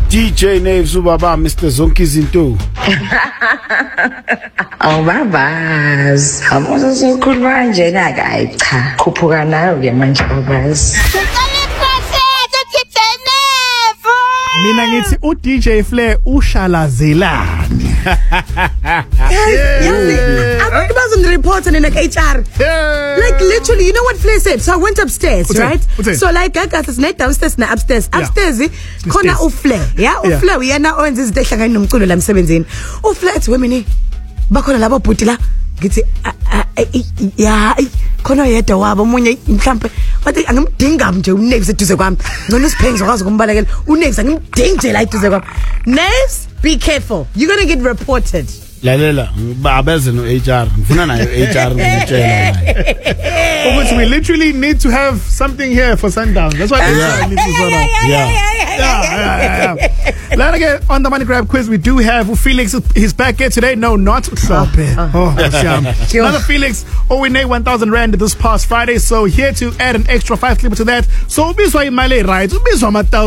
DJ Naves ubaba Mr Zonke izinto. Awubabaz, amuza sikhuluma nje na hayi cha. Khuphuka nayo ke manje babazi. Mina ngithi uDJ Flair ushalazelani. Abantu bazongireport in HR. Like literally, you know what Flair said? So I went upstairs, right? So like I got this night downstairs na upstairs. Upstairs khona uFlair. Yeah, uFlair uyena owenza izinto ehlangana nomculo la emsebenzini. uFlair ethi wemini bakhona labo bhuti la ngithi ya khona yedwa wabo omunye mhlambe wathi angimdinga nje uNaves eduze kwami ngcono usiphengi zokwazi kumbalekela uNaves angimdingi nje la eduze kwami. Naves, be careful, you're going to get reported. Lalela ngibabeze no HR ngifuna nayo HR ngitshela Because we literally need to have something here for Sundown. That's why I need to sort out. Yeah. Let us get on the money grab quiz. We do have Felix. He's back here today. No, not stop it. Another Felix. We made 1,000 rand this past Friday. So here to add an extra 5 clip to that. So ubizwa imali right. Ubizwa